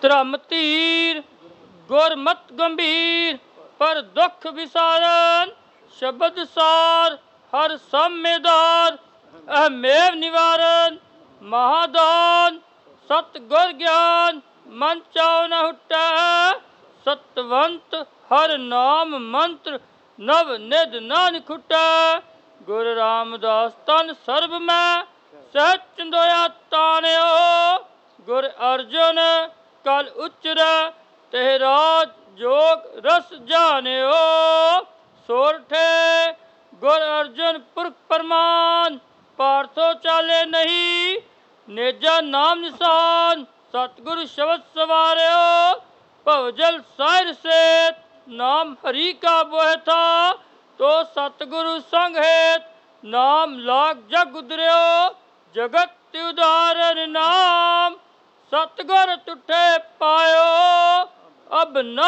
ਧਰਮ ਧੀਰ ਗੁਰਮਤਿ ਗੰਭੀਰ ਪਰ ਦੁਖ ਵਿਸਾਰਨ ਸ਼ਬਦ ਸਾਰ ਹਰ ਸਮੇਦਾਰ ਅਹਮੇਵ ਨਿਵਾਰਨ ਮਹਾਦਾਨ ਸਤ ਗੁਰ ਗਿਆਨ ਮਨ ਚਾਉ ਨ ਹੁਟੈ ਸਤਵੰਤ ਹਰ ਨਾਮ ਮੰਤਰ ਨਵ ਨਿਧ ਨਾਨਕ ਖੁਟੈ ਗੁਰ ਰਾਮਦਾਸ ਤਨ ਸਰਬ ਮੈਂ ਸਹਿਜ ਚੰਦੋਇਆ ਤਾਣਿਓ ਗੁਰ ਅਰਜਨ ਕਲ ਉਚਰੈ ਤੇ ਰਾਜ ਜੋਗ ਰਸ ਜਾਣਿਓ ਸੋਰਠੇ ਗੁਰ ਅਰਜਨ ਪੁਰਖ ਪਰਮਾਨ ਪਾਰਥੋ ਚਾਲੇ ਨਹੀਂ ਨੇਜਾ ਨਾਮ ਨਿਸ਼ਾਨ ਸਤਿਗੁਰ ਸ਼ਬਦ ਸਵਾਰਿਓ ਭਵਜਲ ਸਾਹਿਰ ਸੇਤ ਨਾਮ ਹਰੀ ਕਾ ਬੋਹਿ ਥਾ ਤੋ ਸਤਿਗੁਰੂ ਸੰਗ ਹੇਤ ਨਾਮ ਲਾਗ ਜਗ ਉਦਰਿਓ ਜਗਤ ਤੇ ਉਦਾਹਰਨ ਨਾਮ ਸਤਿਗੁਰ ਤੁਠੇ ਪਾਇਓ ਅਬ ਨ